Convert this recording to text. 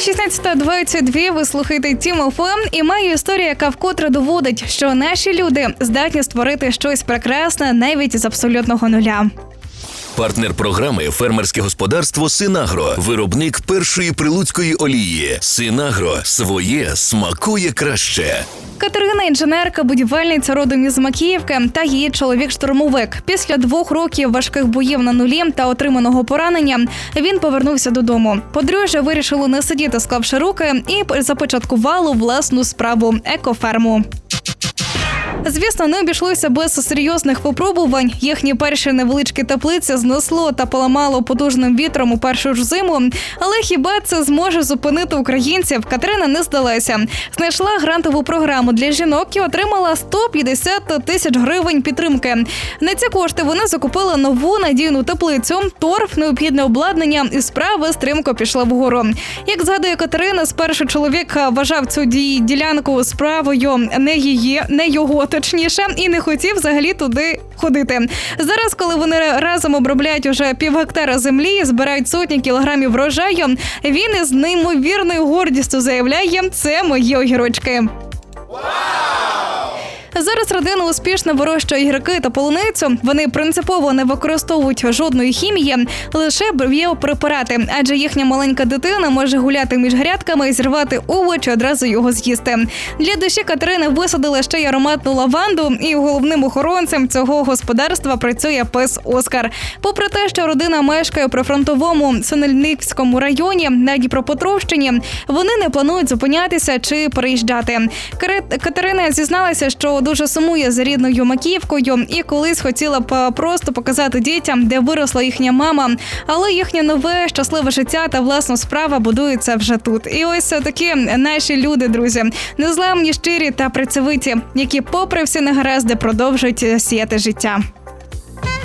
16:22 ви слухаєте Тім ФМ, і маю історію, яка вкотре доводить, що наші люди здатні створити щось прекрасне навіть з абсолютного нуля. Партнер програми «Фермерське господарство Синагро». Виробник першої прилуцької олії. Синагро. Своє смакує краще. Катерина – інженерка, будівельниця родом із Макіївки, та її чоловік-штурмовик. Після 2 років важких боїв на нулі та отриманого поранення він повернувся додому. Подружжя вирішило не сидіти, склавши руки, і започаткувало власну справу – екоферму. Звісно, не обійшлося без серйозних випробувань. Їхні перші невеличкі теплиці знесло та поламало потужним вітром у першу ж зиму. Але хіба це зможе зупинити українців? Катерина не здалася. Знайшла грантову програму для жінок і отримала 150 тисяч гривень підтримки. На ці кошти вони закупили нову надійну теплицю, торф, необхідне обладнання, і справа стрімко пішла вгору. Як згадує Катерина, спершу чоловік вважав цю ділянку справою не його, точніше, і не хотів взагалі туди ходити. Зараз, коли вони разом обробляють уже півгектара землі і збирають сотні кілограмів врожаю, він із неймовірною гордістю заявляє: «Це мої огірочки». Зараз родина успішно вирощує огірки та полуницю. Вони принципово не використовують жодної хімії, лише біопрепарати, адже їхня маленька дитина може гуляти між грядками, зірвати овоч і одразу його з'їсти. Для душі Катерини висадили ще й ароматну лаванду, і головним охоронцем цього господарства працює пес Оскар. Попри те, що родина мешкає у прифронтовому Синельниківському районі на Дніпропетровщині, вони не планують зупинятися чи переїжджати. Катерина зізналася, що дуже сумує за рідною Макіївкою і колись хотіла б просто показати дітям, де виросла їхня мама. Але їхнє нове, щасливе життя та власна справа будується вже тут. І ось такі наші люди, друзі. Незламні, щирі та працьовиті, які попри всі негаразди продовжують сіяти життя.